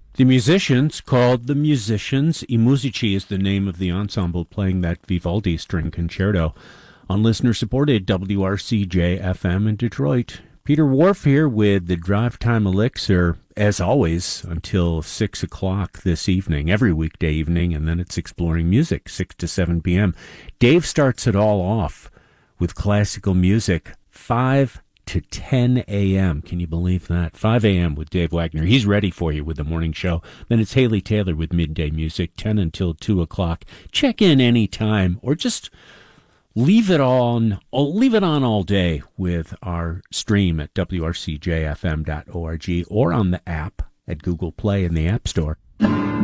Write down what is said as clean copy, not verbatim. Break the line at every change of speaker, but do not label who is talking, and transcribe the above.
The musicians, called the Musicians, I Musici is the name of the ensemble playing that Vivaldi string concerto on listener-supported WRCJ-FM in Detroit. Peter Wharf here with the Drive Time Elixir, as always, until 6 o'clock this evening, every weekday evening, and then it's Exploring Music, 6 to 7 p.m. Dave starts it all off with classical music, 5 to 10 a.m. Can you believe that? 5 a.m. with Dave Wagner. He's ready for you with the morning show. Then it's Haley Taylor with Midday Music, 10 until 2 o'clock. Check in anytime or just leave it on all day with our stream at wrcjfm.org or on the app at Google Play in the App Store.